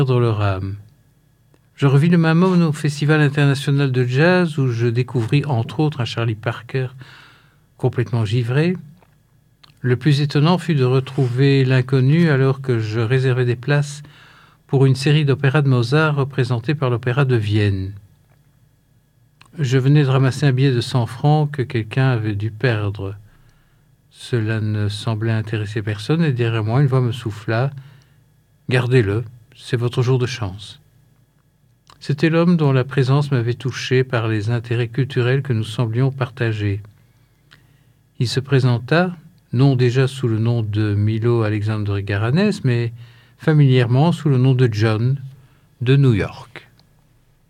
perdre leur âme. Je revis le même homme au Festival international de jazz où je découvris entre autres un Charlie Parker complètement givré. Le plus étonnant fut de retrouver l'inconnu alors que je réservais des places pour une série d'opéras de Mozart représentée par l'Opéra de Vienne. Je venais de ramasser un billet de 100 francs que quelqu'un avait dû perdre. Cela ne semblait intéresser personne et derrière moi, une voix me souffla « Gardez-le, c'est votre jour de chance ». C'était l'homme dont la présence m'avait touché par les intérêts culturels que nous semblions partager. Il se présenta, non déjà sous le nom de Milo Alexandre Garanès, mais familièrement sous le nom de John, de New York.